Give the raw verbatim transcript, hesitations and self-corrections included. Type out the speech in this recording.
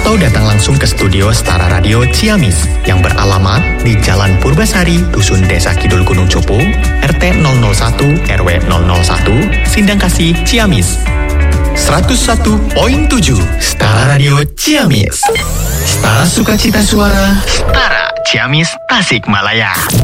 atau datang langsung ke studio Setara Radio Ciamis yang beralamat di Jalan Purbasari, Dusun Desa Kidul Gunung Copo, R T nol nol satu R W nol nol satu, Sindangkasih, Ciamis. seratus satu koma tujuh Setara Radio Ciamis. Setara Sukacita Suara, Setara Ciamis, Tasikmalaya.